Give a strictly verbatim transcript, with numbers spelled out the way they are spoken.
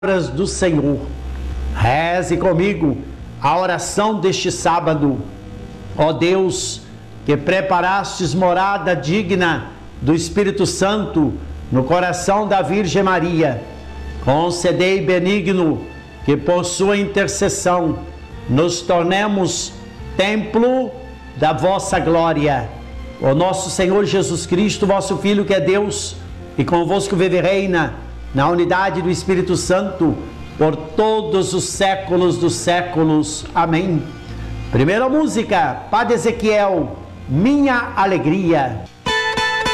palavras do Senhor. Reze comigo a oração deste sábado. Ó Deus, que preparastes morada digna do Espírito Santo no coração da Virgem Maria, concedei benigno que por sua intercessão nos tornemos templo da vossa glória. O nosso Senhor Jesus Cristo, vosso Filho, que é Deus, e convosco vive e reina na unidade do Espírito Santo por todos os séculos dos séculos. Amém. Primeira música, Padre Ezequiel, Minha Alegria.